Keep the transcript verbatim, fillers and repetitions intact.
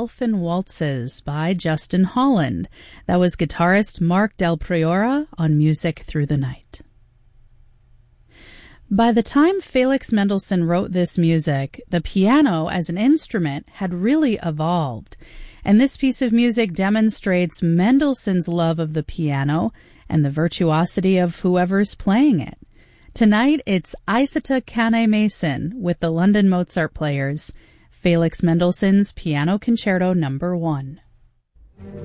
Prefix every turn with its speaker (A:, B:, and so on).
A: Elfin Waltzes by Justin Holland. That was guitarist Mark Del Priora on Music Through the Night. By the time Felix Mendelssohn wrote this music, the piano as an instrument had really evolved, and this piece of music demonstrates Mendelssohn's love of the piano and the virtuosity of whoever's playing it. Tonight, it's Isata Kane-Mason with the London Mozart Players, Felix Mendelssohn's Piano Concerto Number One.